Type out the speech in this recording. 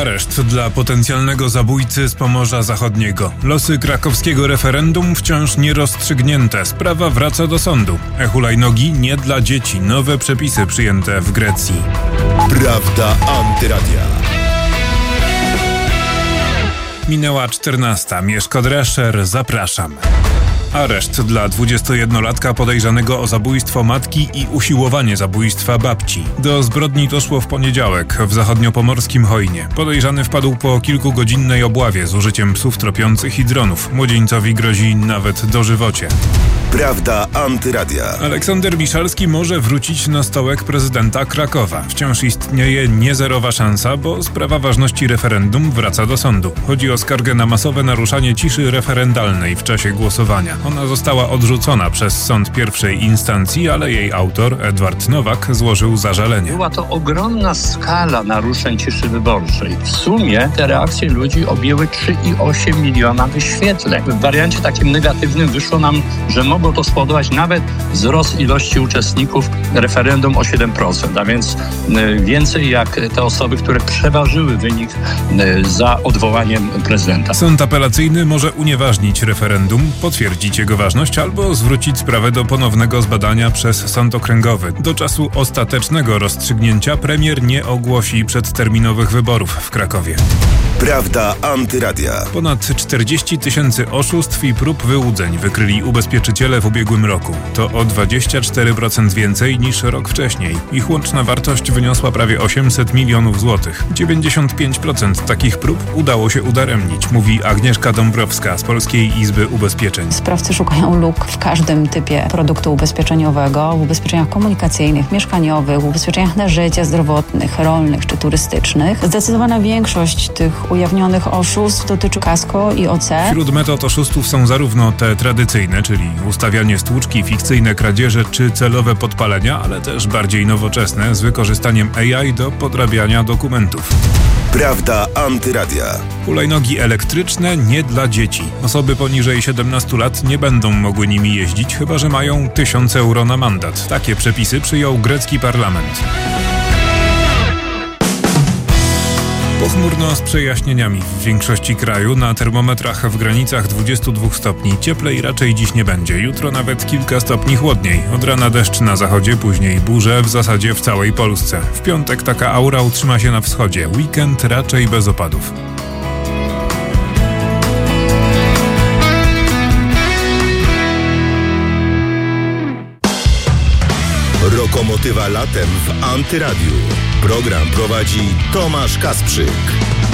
Areszt dla potencjalnego zabójcy z Pomorza Zachodniego. Losy krakowskiego referendum wciąż nierozstrzygnięte. Sprawa wraca do sądu. Hulajnogi nie dla dzieci. Nowe przepisy przyjęte w Grecji. Prawda Antyradia. Minęła 14. Mieszko Drescher, zapraszam. Areszt dla 21-latka podejrzanego o zabójstwo matki i usiłowanie zabójstwa babci. Do zbrodni doszło w poniedziałek w zachodniopomorskim Hojnie. Podejrzany wpadł po kilkugodzinnej obławie z użyciem psów tropiących i dronów. Młodzieńcowi grozi nawet dożywocie. Prawda Antyradia. Aleksander Miszalski może wrócić na stołek prezydenta Krakowa. Wciąż istnieje niezerowa szansa, bo sprawa ważności referendum wraca do sądu. Chodzi o skargę na masowe naruszanie ciszy referendalnej w czasie głosowania. Ona została odrzucona przez sąd pierwszej instancji, ale jej autor, Edward Nowak, złożył zażalenie. Była to ogromna skala naruszeń ciszy wyborczej. W sumie te reakcje ludzi objęły 3,8 miliona wyświetleń. W wariancie takim negatywnym wyszło nam, że mogło to spowodować nawet wzrost ilości uczestników referendum o 7%, a więc więcej jak te osoby, które przeważyły wynik za odwołaniem prezydenta. Sąd apelacyjny może unieważnić referendum, potwierdzić jego ważność albo zwrócić sprawę do ponownego zbadania przez sąd okręgowy. Do czasu ostatecznego rozstrzygnięcia premier nie ogłosi przedterminowych wyborów w Krakowie. Prawda Antyradia. Ponad 40 000 oszustw i prób wyłudzeń wykryli ubezpieczyciele w ubiegłym roku. To o 24% więcej niż rok wcześniej. Ich łączna wartość wyniosła prawie 800 milionów złotych. 95% takich prób udało się udaremnić, mówi Agnieszka Dąbrowska z Polskiej Izby Ubezpieczeń. Sprawcy szukają luk w każdym typie produktu ubezpieczeniowego, w ubezpieczeniach komunikacyjnych, mieszkaniowych, w ubezpieczeniach na życie, zdrowotnych, rolnych czy turystycznych. Zdecydowana większość tych ujawnionych oszustw dotyczy kasko i OC. Wśród metod oszustów są zarówno te tradycyjne, czyli ustawianie stłuczki, fikcyjne kradzieże czy celowe podpalenia, ale też bardziej nowoczesne z wykorzystaniem AI do podrabiania dokumentów. Prawda Antyradia. Hulajnogi elektryczne nie dla dzieci. Osoby poniżej 17 lat nie będą mogły nimi jeździć, chyba że mają 1000 euro na mandat. Takie przepisy przyjął grecki parlament. Pochmurno z przejaśnieniami w większości kraju, na termometrach w granicach 22 stopni. Cieplej raczej dziś nie będzie, jutro nawet kilka stopni chłodniej. Od rana deszcz na zachodzie, później burze w zasadzie w całej Polsce. W piątek taka aura utrzyma się na wschodzie, weekend raczej bez opadów. Lokomotywa latem w Antyradiu. Program prowadzi Tomasz Kasprzyk.